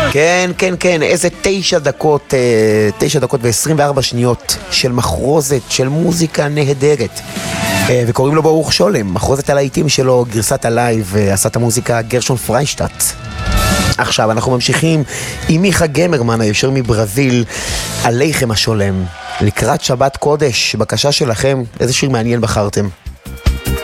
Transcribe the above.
כן, כן, כן, איזה 9 דקות ו-24 שניות של מחרוזת, של מוזיקה נהדרת. וקוראים לו ברוך שולם, מחרוזת הלהיטים שלו, גרסת הלייב, עשה את המוזיקה גרשון פריינשטט. עכשיו אנחנו ממשיכים עם מיכה גמרמן, הישר מברזיל, עליכם השולם. לקראת שבת קודש, בקשה שלכם, איזה שיר מעניין בחרתם?